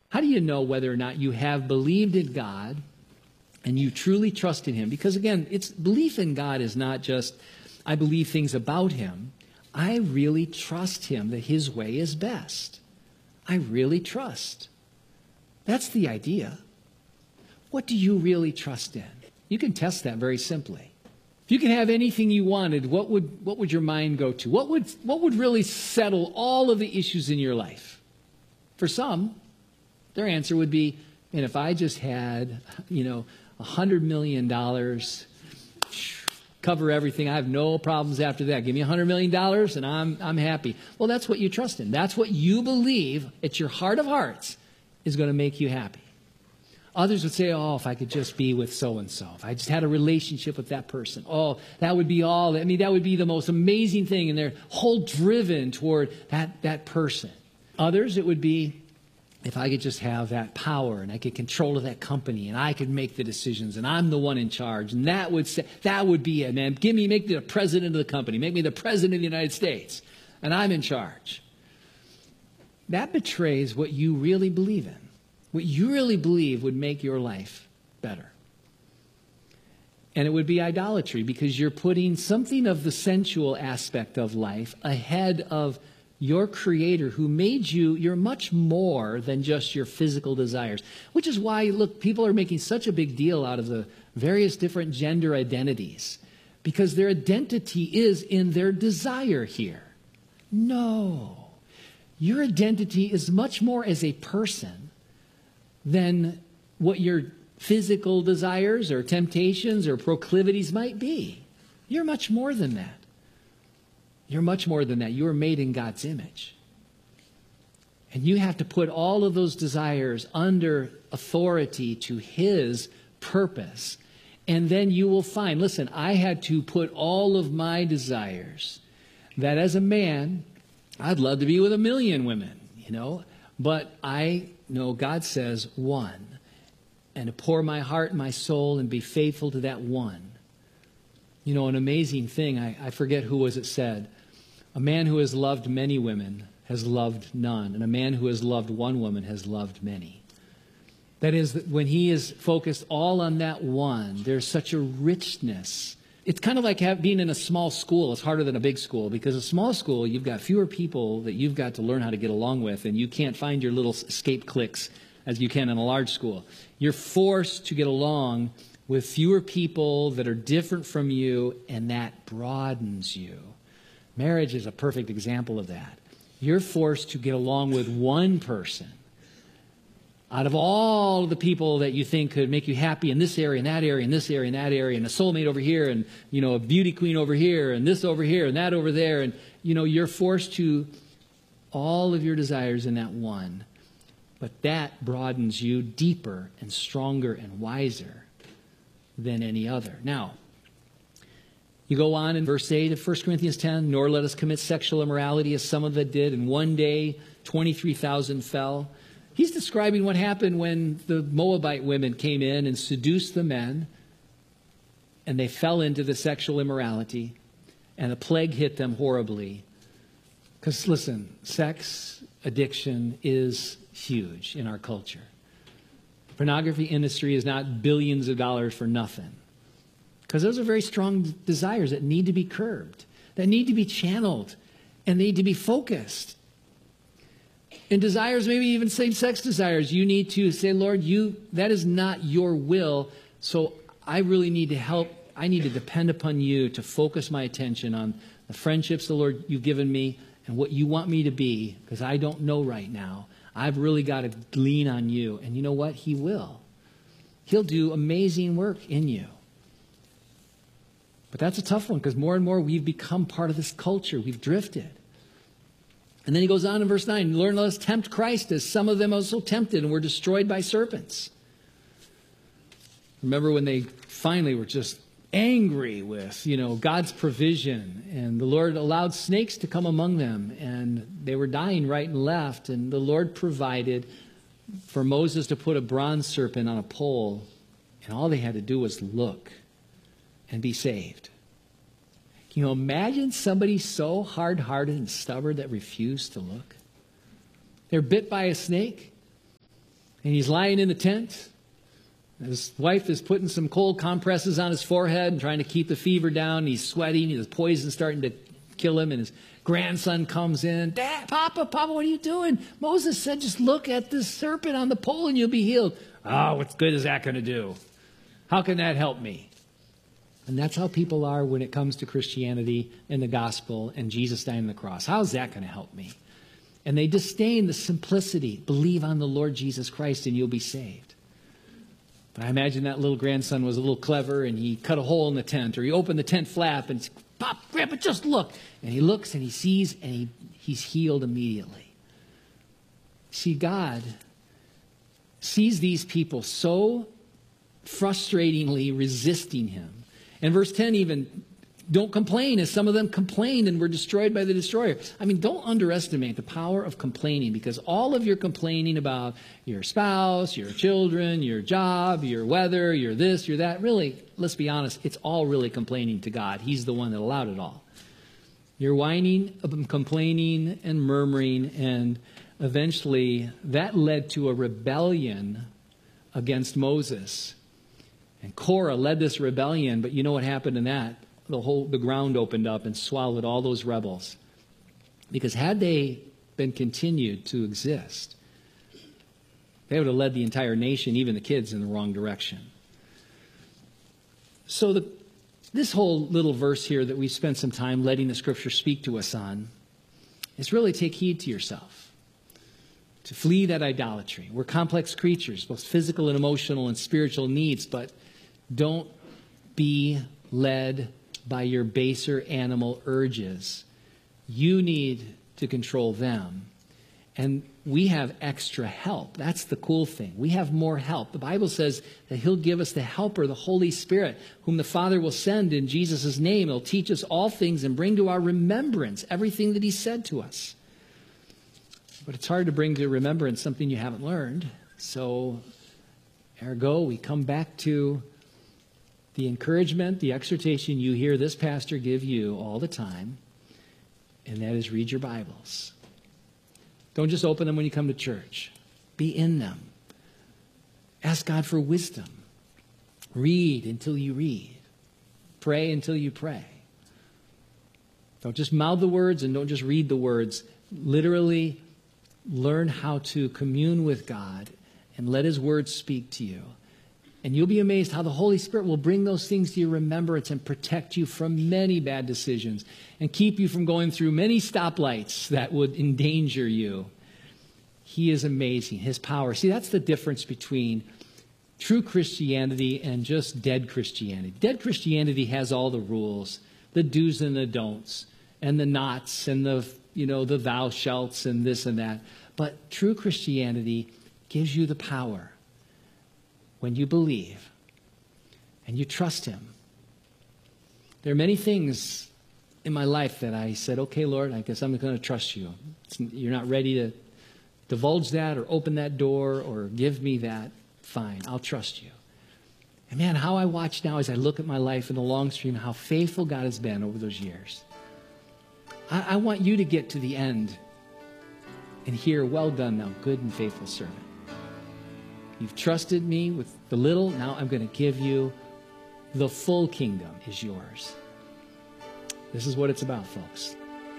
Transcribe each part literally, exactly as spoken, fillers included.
How do you know whether or not you have believed in God and you truly trust in him? Because again, it's belief in God is not just, I believe things about him. I really trust him that his way is best. I really trust. That's the idea. What do you really trust in? You can test that very simply. If you could have anything you wanted, what would what would your mind go to? What would what would really settle all of the issues in your life? For some, their answer would be, and if I just had, you know, a hundred million dollars, cover everything, I have no problems after that. Give me a hundred million dollars and I'm I'm happy. Well, that's what you trust in. That's what you believe at your heart of hearts is going to make you happy. Others would say, oh, if I could just be with so-and-so, if I just had a relationship with that person, oh, that would be all. I mean, that would be the most amazing thing. And they're whole driven toward that, that person. Others, it would be, if I could just have that power and I could control of that company and I could make the decisions and I'm the one in charge. And that would say, that would be it, man. Give me, make me the president of the company. Make me the president of the United States. And I'm in charge. That betrays what you really believe in. What you really believe would make your life better. And it would be idolatry because you're putting something of the sensual aspect of life ahead of your Creator who made you. You're much more than just your physical desires. Which is why, look, people are making such a big deal out of the various different gender identities. Because their identity is in their desire here. No. Your identity is much more as a person than what your physical desires or temptations or proclivities might be. You're much more than that. You're much more than that. You are made in God's image. And you have to put all of those desires under authority to his purpose. And then you will find, listen, I had to put all of my desires that as a man, I'd love to be with a million women, you know, but I know God says one, and to pour my heart and my soul and be faithful to that one. You know, an amazing thing, I, I forget who was it said, a man who has loved many women has loved none, and a man who has loved one woman has loved many. That is, that when he is focused all on that one, there's such a richness. It's kind of like have, being in a small school. It's harder than a big school because a small school, you've got fewer people that you've got to learn how to get along with, and you can't find your little escape cliques as you can in a large school. You're forced to get along with fewer people that are different from you, and that broadens you. Marriage is a perfect example of that. You're forced to get along with one person out of all the people that you think could make you happy in this area, and that area, and this area, and that area, and a soulmate over here, and, you know, a beauty queen over here, and this over here, and that over there. And, you know, you're forced to all of your desires in that one. But that broadens you deeper and stronger and wiser than any other. Now, you go on in verse eight of First Corinthians ten, nor let us commit sexual immorality as some of them did, and one day twenty-three thousand fell. He's describing what happened when the Moabite women came in and seduced the men, and they fell into the sexual immorality, and a plague hit them horribly. Because, listen, sex addiction is huge in our culture. The pornography industry is not billions of dollars for nothing. Because those are very strong desires that need to be curbed, that need to be channeled, and need to be focused. And desires, maybe even same-sex desires, you need to say, Lord, you that is not your will, so I really need to help. I need to depend upon you to focus my attention on the friendships the Lord you've given me and what you want me to be, because I don't know right now. I've really got to lean on you. And you know what? He will. He'll do amazing work in you. But that's a tough one, because more and more we've become part of this culture. We've drifted. And then he goes on in verse nine, learn, let us tempt Christ as some of them also tempted and were destroyed by serpents. Remember when they finally were just angry with, you know, God's provision, and the Lord allowed snakes to come among them, and they were dying right and left, and the Lord provided for Moses to put a bronze serpent on a pole, and all they had to do was look and be saved. Can you imagine somebody so hard-hearted and stubborn that refused to look? They're bit by a snake. And he's lying in the tent. His wife is putting some cold compresses on his forehead and trying to keep the fever down. He's sweating. His poison's starting to kill him. And his grandson comes in. Dad, Papa, Papa, what are you doing? Moses said, just look at this serpent on the pole and you'll be healed. Oh, what good is that going to do? How can that help me? And that's how people are when it comes to Christianity and the gospel and Jesus dying on the cross. How's that going to help me? And they disdain the simplicity. Believe on the Lord Jesus Christ and you'll be saved. But I imagine that little grandson was a little clever and he cut a hole in the tent, or he opened the tent flap and, Pop, Grandpa, just look. And he looks and he sees and he, he's healed immediately. See, God sees these people so frustratingly resisting him. And verse ten even, don't complain, as some of them complained and were destroyed by the destroyer. I mean, don't underestimate the power of complaining, because all of your complaining about your spouse, your children, your job, your weather, your this, your that, really, let's be honest, it's all really complaining to God. He's the one that allowed it all. You're whining, complaining, and murmuring, and eventually that led to a rebellion against Moses. And Korah led this rebellion, but you know what happened in that? The whole the ground opened up and swallowed all those rebels. Because had they been continued to exist, they would have led the entire nation, even the kids, in the wrong direction. So the, this whole little verse here that we spent some time letting the Scripture speak to us on is really take heed to yourself. To flee that idolatry. We're complex creatures, both physical and emotional and spiritual needs, but don't be led by your baser animal urges. You need to control them. And we have extra help. That's the cool thing. We have more help. The Bible says that he'll give us the helper, the Holy Spirit, whom the Father will send in Jesus' name. He'll teach us all things and bring to our remembrance everything that he said to us. But it's hard to bring to remembrance something you haven't learned. So, ergo, we come back to the encouragement, the exhortation you hear this pastor give you all the time, and that is read your Bibles. Don't just open them when you come to church. Be in them. Ask God for wisdom. Read until you read. Pray until you pray. Don't just mouth the words and don't just read the words. Literally learn how to commune with God and let his word speak to you. And you'll be amazed how the Holy Spirit will bring those things to your remembrance and protect you from many bad decisions and keep you from going through many stoplights that would endanger you. He is amazing, his power. See, that's the difference between true Christianity and just dead Christianity. Dead Christianity has all the rules, the do's and the don'ts, and the nots, and the, you know, the thou shalts and this and that. But true Christianity gives you the power when you believe and you trust him. There are many things in my life that I said, okay, Lord, I guess I'm going to trust you. It's, you're not ready to divulge that or open that door or give me that. Fine, I'll trust you. And man, how I watch now as I look at my life in the long stream, how faithful God has been over those years. I, I want you to get to the end and hear, well done, thou good and faithful servant. You've trusted me with the little, now I'm going to give you the full kingdom is yours. This is what it's about, folks.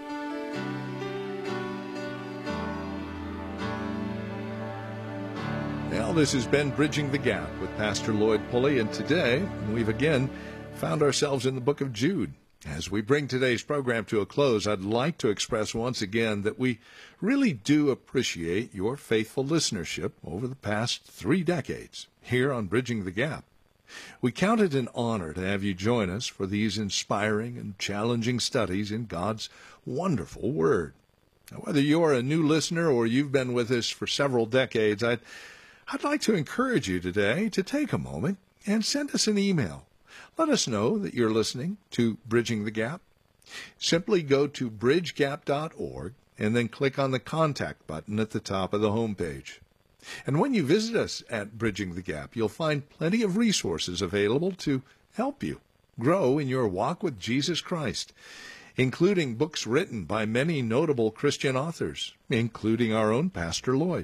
Well, this has been Bridging the Gap with Pastor Lloyd Pulley, and today we've again found ourselves in the book of Jude. As we bring today's program to a close, I'd like to express once again that we really do appreciate your faithful listenership over the past three decades here on Bridging the Gap. We count it an honor to have you join us for these inspiring and challenging studies in God's wonderful Word. Now, whether you're a new listener or you've been with us for several decades, I'd, I'd like to encourage you today to take a moment and send us an email. Let us know that you're listening to Bridging the Gap. Simply go to bridge gap dot org and then click on the Contact button at the top of the homepage. And when you visit us at Bridging the Gap, you'll find plenty of resources available to help you grow in your walk with Jesus Christ, including books written by many notable Christian authors, including our own Pastor Lloyd.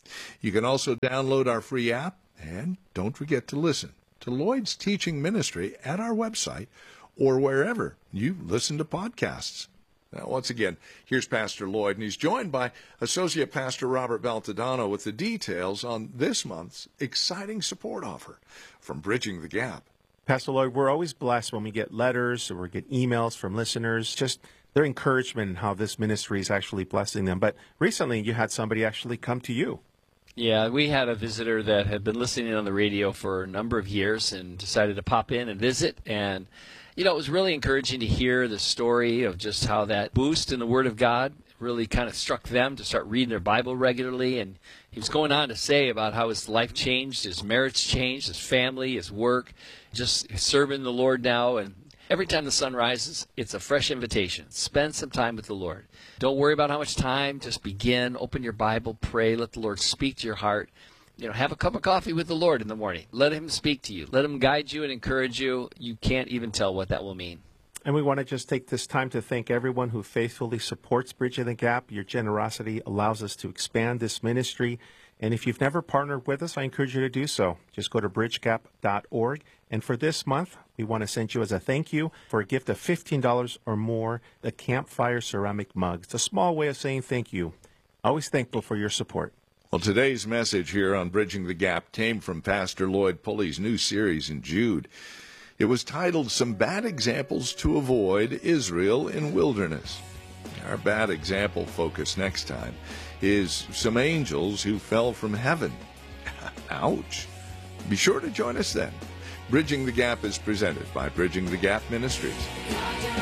You can also download our free app, and don't forget to listen to Lloyd's teaching ministry at our website or wherever you listen to podcasts. Now, once again, here's Pastor Lloyd, and he's joined by Associate Pastor Robert Baltodano with the details on this month's exciting support offer from Bridging the Gap. Pastor Lloyd, we're always blessed when we get letters or we get emails from listeners, just their encouragement and how this ministry is actually blessing them. But recently, you had somebody actually come to you. Yeah, we had a visitor that had been listening on the radio for a number of years and decided to pop in and visit. And, you know, it was really encouraging to hear the story of just how that boost in the Word of God really kind of struck them to start reading their Bible regularly. And he was going on to say about how his life changed, his marriage changed, his family, his work, just serving the Lord now. And every time the sun rises, it's a fresh invitation. Spend some time with the Lord. Don't worry about how much time. Just begin. Open your Bible. Pray. Let the Lord speak to your heart. You know, have a cup of coffee with the Lord in the morning. Let him speak to you. Let him guide you and encourage you. You can't even tell what that will mean. And we want to just take this time to thank everyone who faithfully supports Bridging the Gap. Your generosity allows us to expand this ministry. And if you've never partnered with us, I encourage you to do so. Just go to bridge gap dot org. And for this month, we want to send you as a thank you for a gift of fifteen dollars or more, the Campfire ceramic mug. It's a small way of saying thank you. Always thankful for your support. Well, today's message here on Bridging the Gap came from Pastor Lloyd Pulley's new series in Jude. It was titled, Some Bad Examples to Avoid Israel in Wilderness. Our bad example focus next time is some angels who fell from heaven. Ouch. Be sure to join us then. Bridging the Gap is presented by Bridging the Gap Ministries.